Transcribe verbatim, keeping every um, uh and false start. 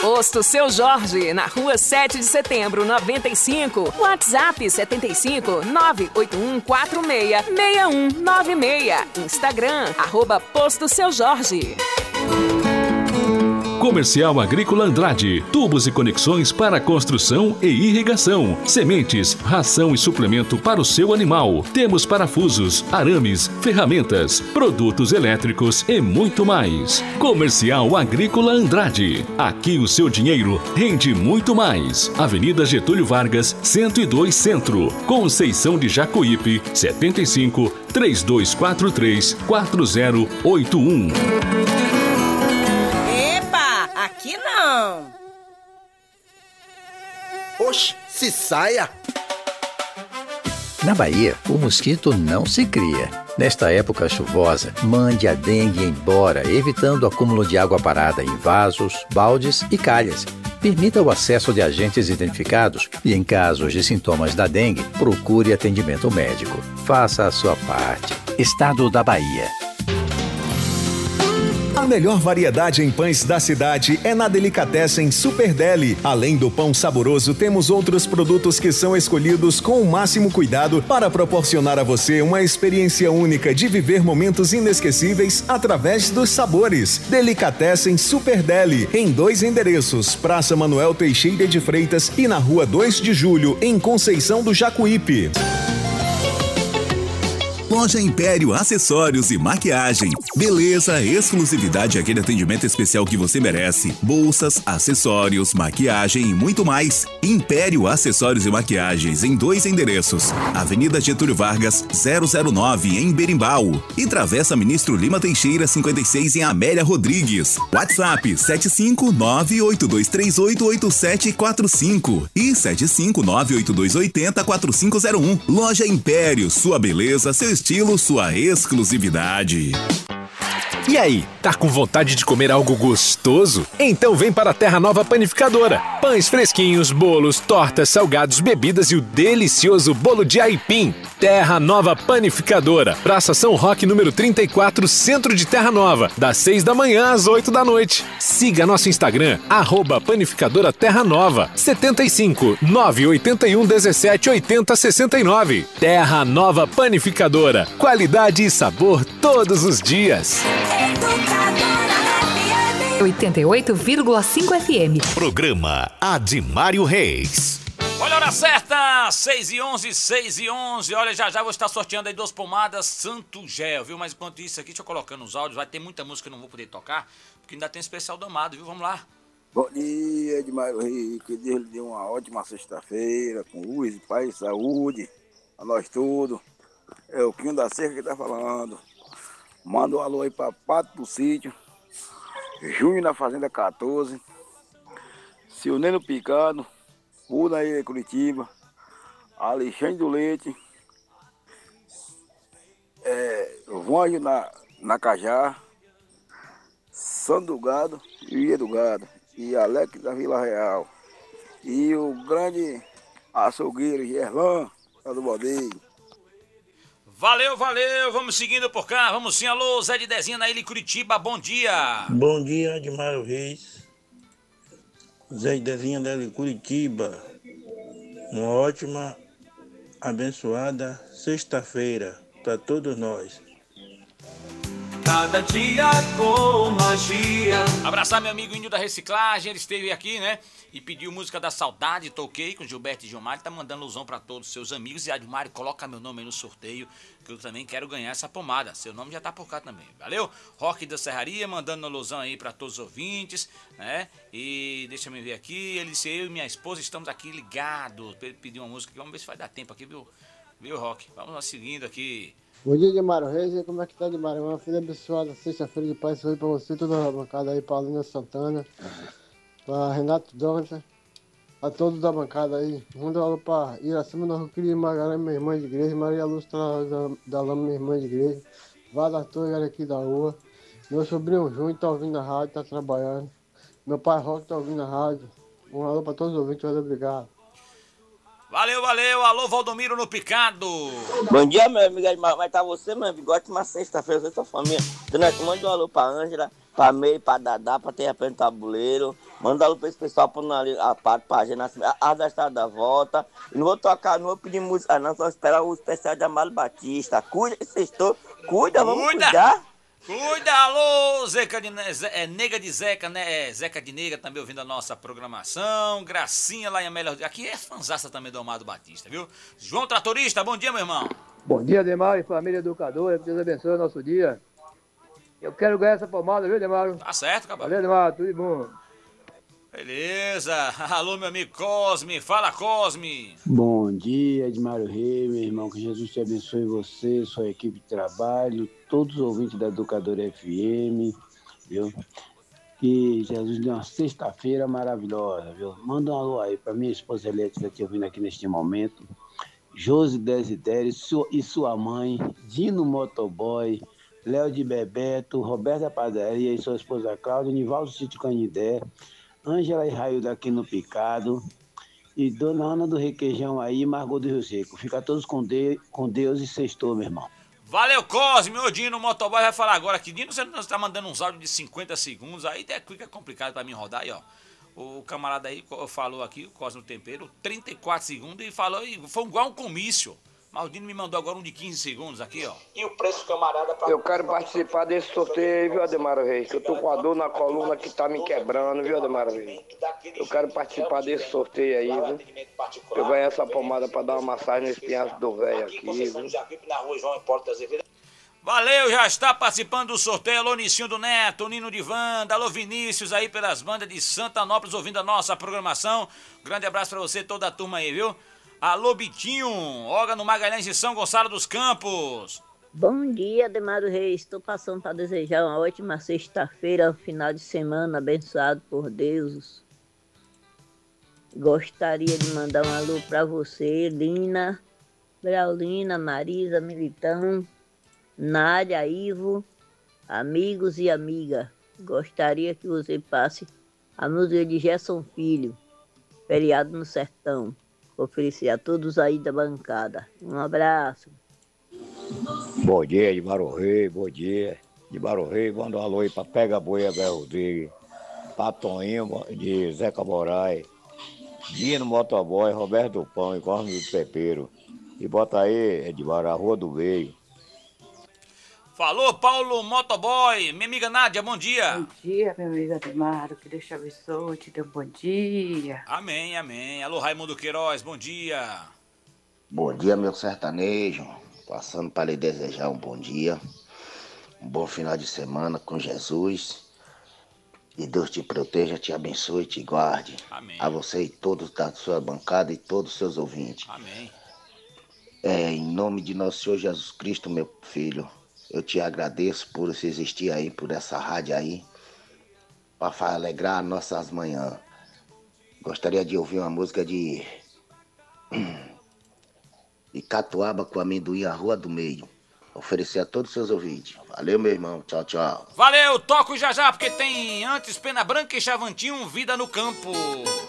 Posto Seu Jorge, na rua sete de setembro, noventa e cinco. WhatsApp setenta e cinco, nove oito um quatro seis, seis um nove seis. Instagram, arroba Posto Seu Jorge. Comercial Agrícola Andrade, tubos e conexões para construção e irrigação, sementes, ração e suplemento para o seu animal. Temos parafusos, arames, ferramentas, produtos elétricos e muito mais. Comercial Agrícola Andrade, aqui o seu dinheiro rende muito mais. Avenida Getúlio Vargas, cento e dois Centro, Conceição de Jacuípe, setenta e cinco, três dois quatro três, quatro zero oito um. Aqui não. Oxe, se saia. Na Bahia, o mosquito não se cria. Nesta época chuvosa, mande a dengue embora, evitando o acúmulo de água parada em vasos, baldes e calhas. Permita o acesso de agentes identificados e, em casos de sintomas da dengue, procure atendimento médico. Faça a sua parte. Estado da Bahia. A melhor variedade em pães da cidade é na Delicatessen Super Deli. Além do pão saboroso, temos outros produtos que são escolhidos com o máximo cuidado para proporcionar a você uma experiência única de viver momentos inesquecíveis através dos sabores. Delicatessen Super Deli, em dois endereços, Praça Manuel Teixeira de Freitas e na Rua dois de Julho, em Conceição do Jacuípe. Loja Império Acessórios e Maquiagem. Beleza, exclusividade e aquele atendimento especial que você merece. Bolsas, acessórios, maquiagem e muito mais. Império Acessórios e Maquiagens em dois endereços. Avenida Getúlio Vargas, zero zero nove, em Berimbau. E Travessa Ministro Lima Teixeira, cinquenta e seis, em Amélia Rodrigues. WhatsApp sete cinco nove oito dois três oito oito sete quatro cinco e sete cinco nove oito dois oito zero quatro cinco zero um. Loja Império, sua beleza, seu estilo, sua exclusividade. E aí, tá com vontade de comer algo gostoso? Então vem para a Terra Nova Panificadora. Pães fresquinhos, bolos, tortas, salgados, bebidas e o delicioso bolo de aipim. Terra Nova Panificadora. Praça São Roque, número trinta e quatro, Centro de Terra Nova. Das seis da manhã às oito da noite. Siga nosso Instagram, arroba Panificadora Terra Nova. setenta e cinco, nove oito um, dezessete, oitenta, sessenta e nove. Terra Nova Panificadora. Qualidade e sabor todos os dias. oitenta e oito vírgula cinco F M. Programa Admário Reis. Olha a hora certa, seis e onze, seis e onze. Olha, já já vou estar sorteando aí duas pomadas Santo Gel, viu? Mas enquanto isso aqui, deixa eu colocar nos áudios. Vai ter muita música que eu não vou poder tocar, porque ainda tem especial do Amado, viu? Vamos lá. Bom dia, Admário Reis. Que Deus lhe dê uma ótima sexta-feira, com luz, paz e saúde. A nós tudo. É o Quinho da Cerca que tá falando. Manda um alô aí pra Pato do Sítio, Júnior na Fazenda quatorze, Silneno Picado, Unaí Curitiba, Alexandre do Leite, é, Vanjo na, na Cajá, Sandro do Gado e Ia do Gado, e Alex da Vila Real, e o grande açougueiro Gerlan, lá do Bodeio. Valeu, valeu, vamos seguindo por cá, vamos sim, alô, Zé de Dezinha na Ilha Curitiba, bom dia. Bom dia, Admário Reis, Zé de Dezinha da Ilha Curitiba, uma ótima, abençoada sexta-feira para todos nós. Cada dia com magia. Abraçar meu amigo Índio da Reciclagem, ele esteve aqui, né? E pediu música da saudade, toquei com Gilberto e Gilmar, ele tá mandando ilusão pra todos os seus amigos. E Admário, coloca meu nome aí no sorteio, que eu também quero ganhar essa pomada. Seu nome já tá por cá também, valeu? Rock da Serraria, mandando ilusão aí pra todos os ouvintes, né? E deixa eu ver aqui, ele disse, eu e minha esposa estamos aqui ligados. Ele pediu uma música, vamos ver se vai dar tempo aqui, viu? Viu, Rock? Vamos lá seguindo aqui. Bom dia, Admário Reis, e como é que tá, Admário? Uma filha abençoada, sexta-feira de paz, foi pra você, toda a bancada aí, pra Alina Santana, pra Renato Donta, a todos da bancada aí. Manda um alô pra Iracema da Roquilha Magalhães, minha irmã de igreja, Maria Lúcia da, da Lama, minha irmã de igreja, Vada Torre aqui da rua, meu sobrinho Júnior tá ouvindo a rádio, tá trabalhando, meu pai Roque tá ouvindo a rádio. Um alô pra todos os ouvintes, muito obrigado. Valeu, valeu, alô Valdomiro no Picado. Bom dia, meu amigo Admário, vai estar você, meu amigo, ótima sexta-feira, você e sua família. Donete, mande um alô pra Ângela, pra meio, pra Dadá, pra ter repente tabuleiro. Manda alô pra esse pessoal pondo ali a parte pra gente, as da estrada da volta. E não vou tocar, não vou pedir música não, só esperar o especial de Amado Batista. Cuida, vocês estão. Cuida, vamos Cuida. cuidar. Cuida, alô, Zeca de, é, Nega de Zeca, né? É, Zeca de Nega também ouvindo a nossa programação. Gracinha lá em Amélia. Aqui é fanzaça também do Amado Batista, viu? João Tratorista, bom dia, meu irmão. Bom dia, Demário e família educadora. Que Deus abençoe o nosso dia. Eu quero ganhar essa pomada, viu, Demário? Tá certo, cabal. Valeu, Demário, tudo de bom. Beleza. Alô, meu amigo Cosme. Fala, Cosme. Bom dia, Edmário Rei, meu irmão. Que Jesus te abençoe você, sua equipe de trabalho, todos os ouvintes da Educadora F M, viu? Que Jesus dê uma sexta-feira maravilhosa, viu? Manda um alô aí pra minha esposa Eliette, que está te ouvindo aqui neste momento. Josi Desidério e sua mãe, Dino Motoboy, Léo de Bebeto, Roberta Padaria e sua esposa Cláudia, Nivaldo Sítio Canidé, Ângela e Raio daqui no Picado, e Dona Ana do Requeijão aí, Margot do Rio Seco. Fica todos com, de, com Deus e sextou, meu irmão. Valeu, Cosme. O Dino Motoboy vai falar agora aqui. Dino, você não está mandando uns áudios de cinquenta segundos, aí fica complicado pra mim rodar aí, ó. O camarada aí falou aqui, o Cosme do Tempero, trinta e quatro segundos e falou, e foi igual um comício. Mas o Dino me mandou agora um de quinze segundos aqui, ó. E o preço, camarada? Pra... Eu quero participar desse sorteio, viu, Ademaro Reis? Que eu tô com a dor na coluna que tá me quebrando, viu, Ademaro Reis? Eu quero participar desse sorteio aí, viu? Eu ganhei essa pomada pra dar uma massagem no espinhaço do velho aqui, viu? Valeu, já está participando do sorteio. Alô, Nicinho do Neto, Nino de Wanda, alô, Vinícius aí pelas bandas de Santanópolis ouvindo a nossa programação. Grande abraço pra você, toda a turma aí, viu? Alô, Bitinho, Olga no Magalhães de São Gonçalo dos Campos. Bom dia, Ademaro Reis. Estou passando para desejar uma ótima sexta-feira, final de semana, abençoado por Deus. Gostaria de mandar um alô para você, Lina, Braulina, Marisa, Militão, Nádia, Ivo, amigos e amiga. Gostaria que você passe a música de Gerson Filho, Feriado no Sertão. Oferecer a todos aí da bancada. Um abraço. Bom dia, Edmário Rei, bom dia. Edmário Rei, manda um alô aí pra Pega Boi, Abel Rodrigues, pra Toninho de Zeca Moraes, Dino Motoboy, Roberto do Pão e Cosme do Tempero. E bota aí, Edmário, a Rua do Meio. Falou, Paulo Motoboy. Minha amiga Nádia, bom dia. Bom dia, meu amigo Ademaro. Que Deus te abençoe, te dê um bom dia. Amém, amém. Alô, Raimundo Queiroz, bom dia. Bom dia, meu sertanejo. Passando para lhe desejar um bom dia. Um bom final de semana com Jesus. E Deus te proteja, te abençoe e te guarde. Amém. A você e todos da sua bancada e todos os seus ouvintes. Amém. É, em nome de nosso Senhor Jesus Cristo, meu filho. Eu te agradeço por você existir aí, por essa rádio aí, para alegrar nossas manhãs. Gostaria de ouvir uma música de... de Catuaba com Amendoim, a Rua do Meio. Oferecer a todos os seus ouvintes. Valeu, meu irmão. Tchau, tchau. Valeu, toco já já, porque tem antes Pena Branca e Chavantinho, Vida no Campo.